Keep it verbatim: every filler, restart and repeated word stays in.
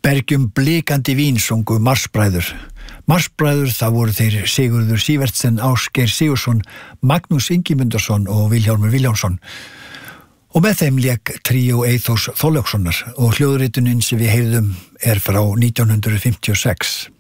Bergjum blikandi vín sungu Marsbræður. Marsbræður, það voru þeir Sigurður Sívertsen, Ásgeir Sigursson, Magnús Ingimundarson og Vilhjálmur Vilhjálmsson. Og með þeim lék tríó Eyþórs Þorlákssonar og hljóðritunin sem við heyrðum er frá nítján hundruð fimmtíu og sex.